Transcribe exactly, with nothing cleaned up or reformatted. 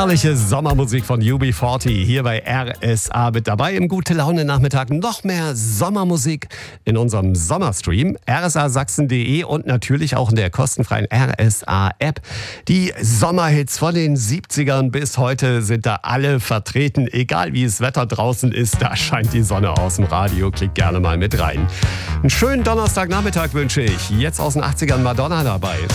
Herrliche Sommermusik von U B vierzig hier bei R S A mit dabei im Gute-Laune-Nachmittag. Noch mehr Sommermusik in unserem Sommerstream r s a sachsen punkt d e und natürlich auch in der kostenfreien R S A-App. Die Sommerhits von den siebzigern bis heute sind da alle vertreten. Egal wie das Wetter draußen ist, da scheint die Sonne aus dem Radio. Klick gerne mal mit rein. Einen schönen Donnerstagnachmittag wünsche ich. Jetzt aus den achtzigern Madonna dabei.